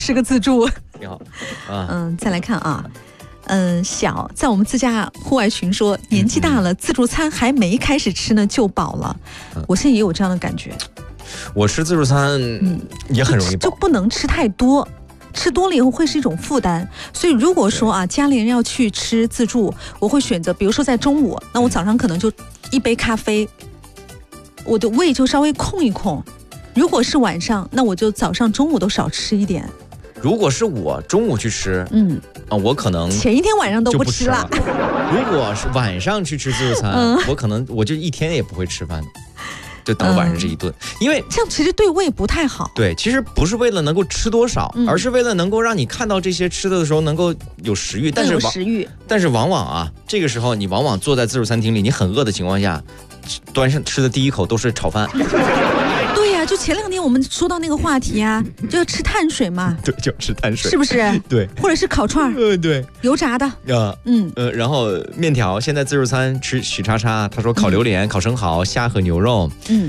吃个自助。 挺好啊。 再来看啊。小在我们自驾户外群说，年纪大了，自助餐还没开始吃呢就饱了。我现在也有这样的感觉。 我吃自助餐，也很容易饱， 就不能吃太多，吃多了以后会是一种负担。所以如果说啊，家里人要去吃自助，我会选择，比如说在中午，那我早上可能就一杯咖啡，我的胃就稍微空一空。如果是晚上，那我就早上中午都少吃一点。 如果是我中午去吃，我可能前一天晚上都不吃了。 如果是晚上去吃自助餐，我就一天也不会吃饭，就等晚上这一顿，因为这样其实对胃不太好。 对，其实不是为了能够吃多少，而是为了能够让你看到这些吃的时候能够有食欲。但是往往啊，这个时候你往往坐在自助餐厅里，你很饿的情况下，端上吃的第一口都是炒饭。 对呀，就前2天我们说到那个话题啊，就要吃碳水嘛。 对，就吃碳水， 是不是？ 对， 或者是烤串对， 油炸的。 然后面条，现在自助餐吃许叉叉，他说烤榴莲、烤生蚝、虾和牛肉。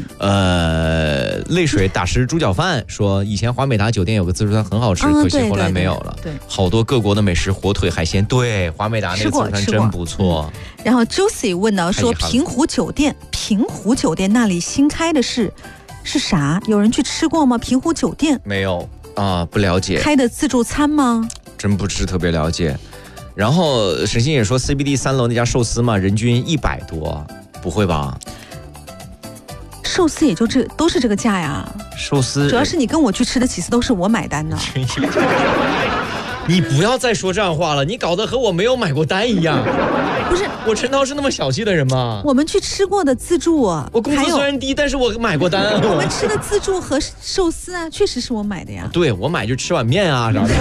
泪水打湿猪脚饭说，以前华美达酒店有个自助餐很好吃，可惜后来没有了。 对， 好多各国的美食，火腿、海鲜。对，华美达那个自助餐真不错。 然后 Juicy 问到说，平湖酒店那里新开的是啥？有人去吃过吗？平湖酒店没有啊，不了解。 开的自助餐吗？ 真不是特别了解。然后沈星也说 CBD 3楼那家寿司嘛，人均100多，不会吧？ 寿司也就都是这个价呀。 寿司主要是你跟我去吃的几次都是我买单的。 你不要再说这样话了，你搞得和我没有买过单一样。 不是， 我陈涛是那么小气的人吗？ 我们去吃过的自助啊， 我工资虽然低，但是我买过单。 我们吃的自助和寿司啊，确实是我买的呀。 对，我买就吃碗面啊啥的。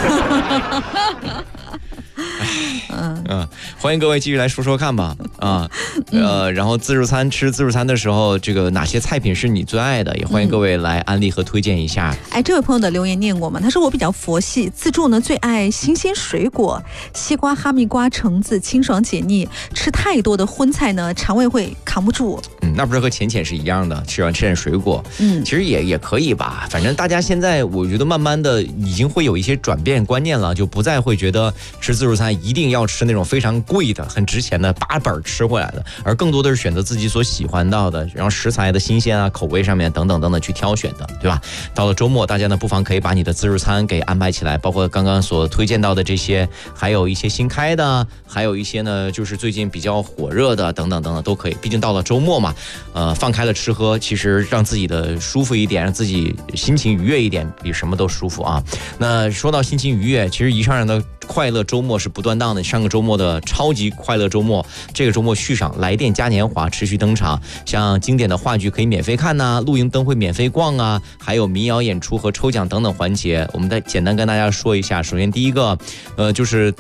欢迎各位继续来说说看吧然后吃自助餐的时候，这个哪些菜品是你最爱的？也欢迎各位来安利和推荐一下。 这位朋友的留言念过吗？他说我比较佛系，自助呢最爱新鲜水果，西瓜、哈密瓜、橙子，清爽解腻。吃太多的荤菜呢，肠胃会扛不住。 那不是和浅是一样的，吃点水果。其实也可以吧。反正大家现在我觉得慢慢的已经会有一些转变观念了，就不再会觉得吃自助餐一定要吃那种非常贵的、很值钱的8本吃回来的，而更多的是选择自己所喜欢到的，然后食材的新鲜啊、口味上面等等去挑选的，对吧？到了周末，大家呢不妨可以把你的自助餐给安排起来，包括刚刚所推荐到的这些，还有一些新开的，还有一些呢就是最近比较火热的等等都可以。毕竟到了周末嘛，放开了吃喝，其实让自己的舒服一点，让自己心情愉悦一点，比什么都舒服啊。那说到心情愉悦，其实以上人的快乐周末是不断档的。上个周末的超级快乐周末，这个周末续上，来电嘉年华持续登场，像经典的话剧可以免费看呐，露营灯会免费逛啊，还有民谣演出和抽奖等等环节。我们再简单跟大家说一下。首先第一个，就是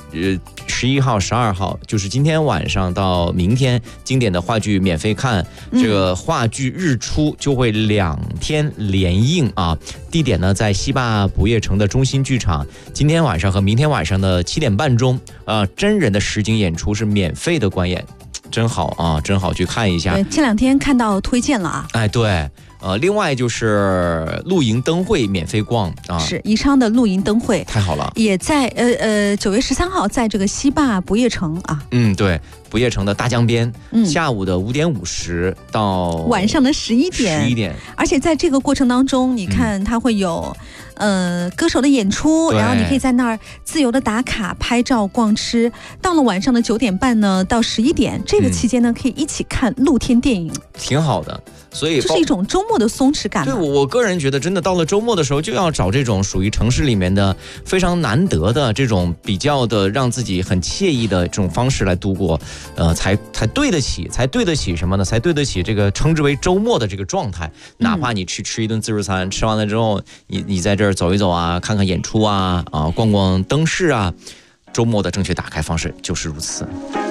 11号、12号，就是今天晚上到明天，经典的话剧免费看。这个话剧日出就会2天连映啊。地点呢在西坝不夜城的中心剧场，今天晚上和明天晚上的7点半钟，真人的实景演出是免费的观演，真好啊，真好，去看一下。 对，这2天看到推荐了啊。 对。另外就是露营灯会免费逛啊， 是宜昌的露营灯会， 太好了， 也在9月13号在这个西坝不夜城啊。 对，不夜城的大江边，下午的5点50到晚上的11点，而且在这个过程当中，你看它会有歌手的演出，然后你可以在那儿自由的打卡、拍照、逛吃。到了晚上的9点半呢到11点，这个期间呢可以一起看露天电影， 挺好的。所以就是一种周末的松弛感。 对，我个人觉得真的到了周末的时候，就要找这种属于城市里面的非常难得的这种比较的让自己很惬意的这种方式来度过，才对得起什么呢？才对得起这个称之为周末的这个状态。哪怕你去吃一顿自助餐，吃完了之后，你在这儿走一走啊，看看演出啊，逛逛灯饰啊，周末的正确打开方式就是如此。